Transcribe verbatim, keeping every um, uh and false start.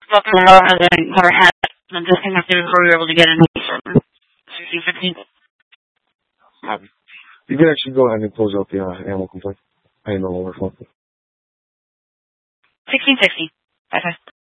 Well, the law has a cover hat. I'm disconnected before we were able to get in. sixteen fifteen. You can actually go ahead and close out the uh, ammo complaint. I am no longer phone. sixteen sixty. Bye bye.